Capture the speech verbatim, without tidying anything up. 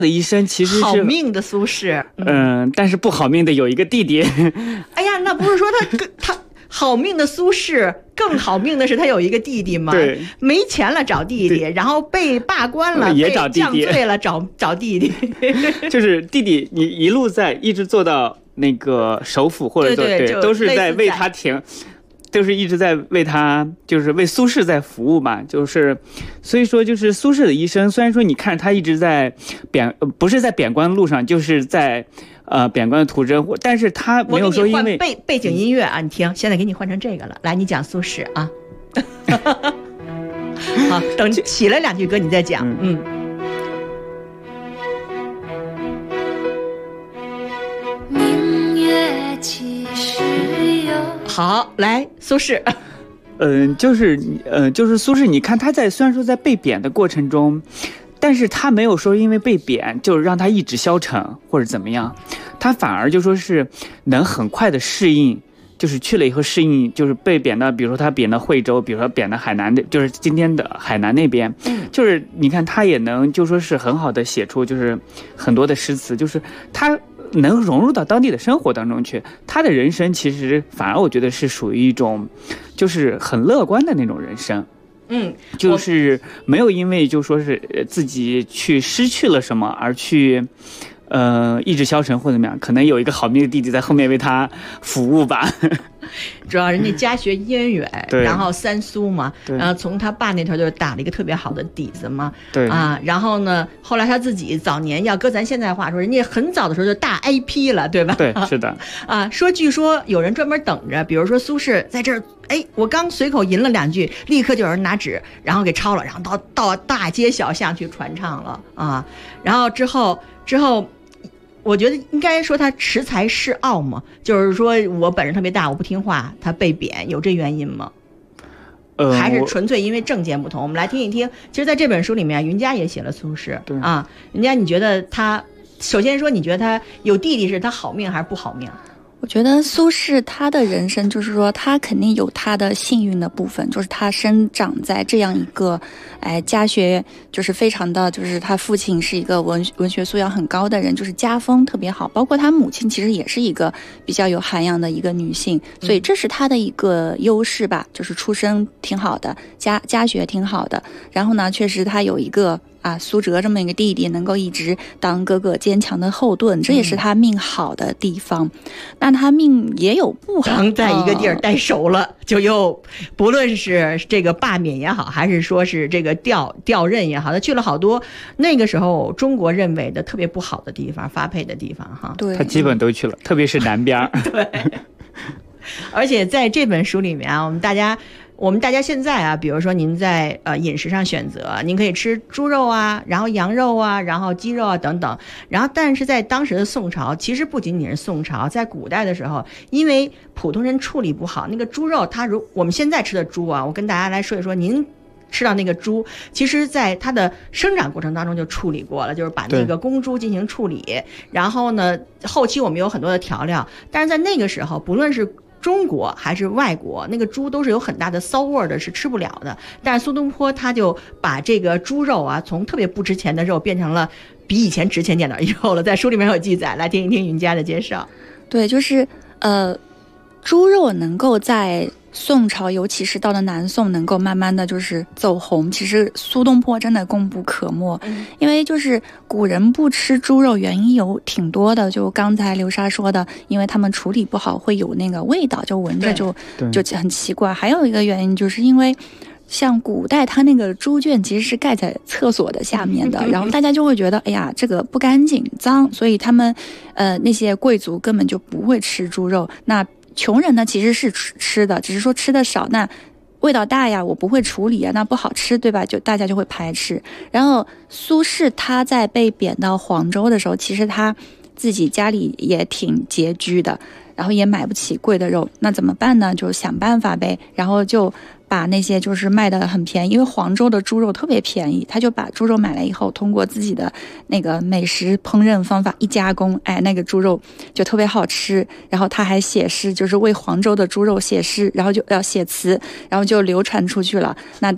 的一生其实是好命的苏轼， 嗯、呃，但是不好命的有一个弟弟。 哎呀，那不是说他他好命的苏轼，更好命的是他有一个弟弟吗？ 对， 没钱了找弟弟，然后被罢官了， 也找弟弟， 被降罪了找找弟弟。 就是弟弟，你一路在一直做到那个首辅，或者做对, 对, 对都是在为他挺。都是一直在为他，就是为苏轼在服务嘛，就是，所以说就是苏轼的一生，虽然说你看他一直在贬，不是在贬官路上，就是在呃贬官的途中，但是他没有说因为背背景音乐啊，你听，现在给你换成这个了，来，你讲苏轼啊，好，等起了两句歌你再讲，嗯。嗯好，来苏轼。 嗯、呃，就是呃，就是苏轼，你看他在虽然说在被贬的过程中，但是他没有说因为被贬就让他意志消沉或者怎么样，他反而就说是能很快的适应，就是去了以后适应，就是被贬到，比如说他贬到惠州，比如说贬到海南的，就是今天的海南那边，就是你看他也能就说是很好的写出就是很多的诗词，就是他。能融入到当地的生活当中去，他的人生其实反而我觉得是属于一种，就是很乐观的那种人生。 嗯， 就是没有因为就说是自己去失去了什么而去，呃，意志消沉或者怎么样，可能有一个好命的弟弟在后面为他服务吧。 主要人家家学渊源，然后三苏嘛，然后从他爸那头就打了一个特别好的底子嘛， 对啊，然后呢，后来他自己早年要搁咱现在话说，人家很早的时候就大 I P 了，对吧？ 对，是的。 啊，说据说有人专门等着，比如说苏轼在这儿，哎，我刚随口吟了两句，立刻就有人拿纸，然后给抄了，然后到到大街小巷去传唱了啊，然后之后之后。我觉得应该说他恃才恃傲嘛，就是说我本事特别大，我不听话，他被贬，有这原因吗？呃，还是纯粹因为政见不同？我们来听一听。其实，在这本书里面，云佳也写了苏轼啊。云佳，你觉得他首先说，你觉得他有弟弟是他好命还是不好命？ 我觉得苏轼他的人生就是说他肯定有他的幸运的部分，就是他生长在这样一个哎家学就是非常的，就是他父亲是一个文文学素养很高的人，就是家风特别好，包括他母亲其实也是一个比较有涵养的一个女性，所以这是他的一个优势吧，就是出身挺好的，家家学挺好的，然后呢确实他有一个啊，苏辙这么一个弟弟能够一直当哥哥坚强的后盾，这也是他命好的地方。嗯、那他命也有不好， 刚在一个地儿待熟了，哦、就又不论是这个罢免也好，还是说是这个调调任也好，他去了好多那个时候中国认为的特别不好的地方、发配的地方哈。 对， 他基本都去了，特别是南边。 对，而且在这本书里面啊，我们大家。我们大家现在啊，比如说您在呃饮食上选择，您可以吃猪肉啊，然后羊肉啊，然后鸡肉啊等等。然后，但是在当时的宋朝，其实不仅仅是宋朝，在古代的时候，因为普通人处理不好那个猪肉，它如我们现在吃的猪啊，我跟大家来说一说，您吃到那个猪，其实在它的生长过程当中就处理过了，就是把那个公猪进行处理。然后呢，后期我们有很多的调料，但是在那个时候，不论是中国还是外国，那个猪都是有很大的骚味的，是吃不了的。但是苏东坡他就把这个猪肉啊，从特别不值钱的肉变成了比以前值钱点的肉了。在书里面有记载，来听一听云佳的介绍。 对，就是呃，猪肉能够在宋朝，尤其是到了南宋，能够慢慢的就是走红，其实苏东坡真的功不可没。嗯、因为就是古人不吃猪肉原因有挺多的，就刚才流沙说的，因为他们处理不好会有那个味道，就闻着就就很奇怪。还有一个原因就是因为像古代它那个猪圈其实是盖在厕所的下面的，然后大家就会觉得哎呀这个不干净脏，所以他们呃那些贵族根本就不会吃猪肉。那穷人呢其实是吃的，只是说吃的少，那味道大呀，我不会处理啊，那不好吃，对吧？就大家就会排斥。然后苏轼他在被贬到黄州的时候，其实他自己家里也挺拮据的，然后也买不起贵的肉，那怎么办呢？就想办法呗，然后就把那些就是卖的很便宜，因为黄州的猪肉特别便宜，他就把猪肉买来以后，通过自己的那个美食烹饪方法一加工，哎，那个猪肉就特别好吃。然后他还写诗，就是为黄州的猪肉写诗，然后就要写词，然后就流传出去了。那